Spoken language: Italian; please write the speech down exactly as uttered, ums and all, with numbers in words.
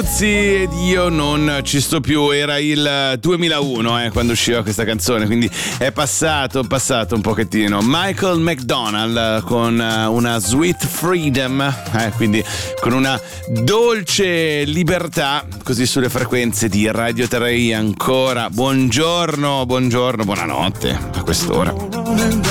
ed io non ci sto più. Era il duemilauno eh, quando usciva questa canzone, quindi è passato, passato un pochettino. Michael McDonald con una Sweet Freedom, eh, quindi con una dolce libertà, così sulle frequenze di Radio Terra. Ancora buongiorno, buongiorno, buonanotte a quest'ora.